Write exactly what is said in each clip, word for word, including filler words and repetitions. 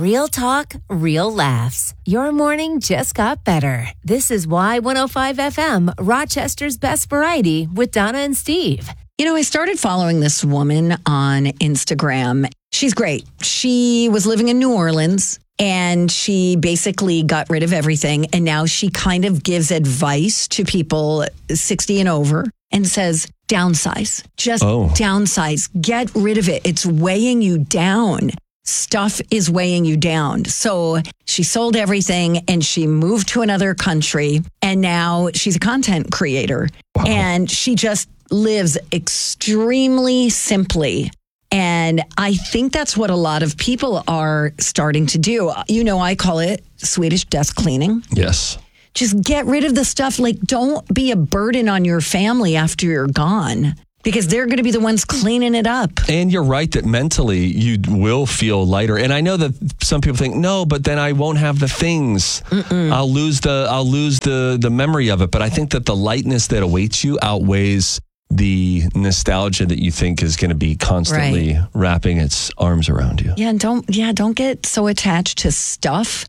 Real talk, real laughs. Your morning just got better. This is Y one oh five F M, Rochester's Best Variety with Donna and Steve. You know, I started following this woman on Instagram. She's great. She was living in New Orleans and she basically got rid of everything. And now she kind of gives advice to people sixty and over and says, downsize, just oh. downsize, get rid of it. It's weighing you down. Stuff is weighing you down. So she sold everything and she moved to another country. And now she's a content creator. Wow. And she just lives extremely simply. And I think that's what a lot of people are starting to do. You know, I call it Swedish desk cleaning. Yes. Just get rid of the stuff. Like, don't be a burden on your family after you're gone, because they're going to be the ones cleaning it up. And you're right that mentally you will feel lighter. And I know that some people think, no, but then I won't have the things. Mm-mm. I'll lose the I'll lose the the memory of it. But I think that the lightness that awaits you outweighs the nostalgia that you think is going to be constantly right. wrapping its arms around you. Yeah, and don't yeah, don't get so attached to stuff.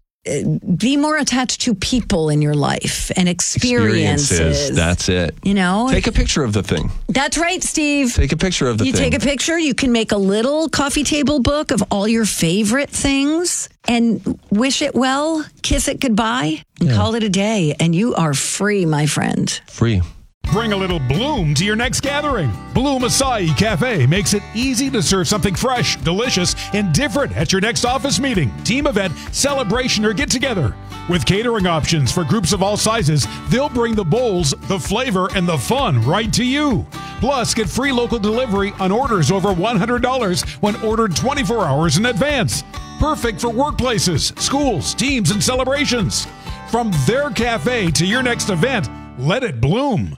Be more attached to people in your life and experiences. experiences. That's it. You know? Take a picture of the thing. That's right, Steve. Take a picture of the you thing. You take a picture, you can make a little coffee table book of all your favorite things and wish it well, kiss it goodbye, and yeah. call it a day. And you are free, my friend. Free. Bring a little Bloom to your next gathering. Bloom Acai Cafe makes it easy to serve something fresh, delicious, and different at your next office meeting, team event, celebration, or get-together. With catering options for groups of all sizes, they'll bring the bowls, the flavor, and the fun right to you. Plus, get free local delivery on orders over one hundred dollars when ordered twenty-four hours in advance. Perfect for workplaces, schools, teams, and celebrations. From their cafe to your next event, let it bloom.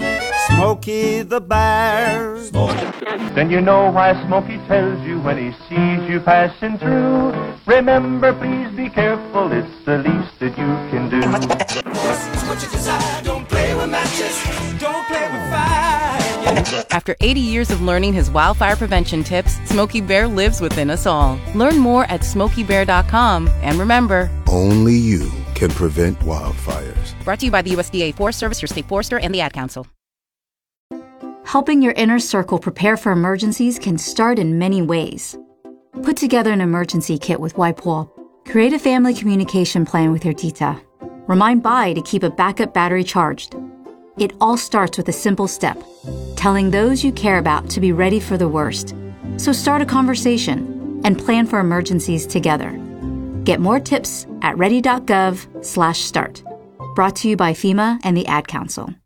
Smokey the Bear. Then you know why Smokey tells you when he sees you passing through. Remember, please be careful, it's the least that you can do. What you desire, don't play with matches, don't play with fire. After eighty years of learning his wildfire prevention tips, Smokey Bear lives within us all. Learn more at smokey bear dot com. And remember, only you can prevent wildfires. Brought to you by the U S D A Forest Service, your state forester, and the Ad Council. Helping your inner circle prepare for emergencies can start in many ways. Put together an emergency kit with WipeWall. Create a family communication plan with your tita. Remind Bai to keep a backup battery charged. It all starts with a simple step, telling those you care about to be ready for the worst. So start a conversation and plan for emergencies together. Get more tips at ready dot gov slash start. Brought to you by FEMA and the Ad Council.